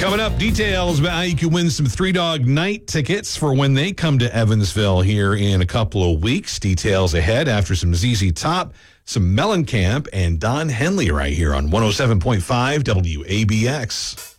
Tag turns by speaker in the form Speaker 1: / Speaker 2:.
Speaker 1: Coming up, details about how you can win some Three Dog Night tickets for when they come to Evansville here in a couple of weeks. Details ahead after some ZZ Top, some Mellencamp, and Don Henley right here on 107.5 WABX.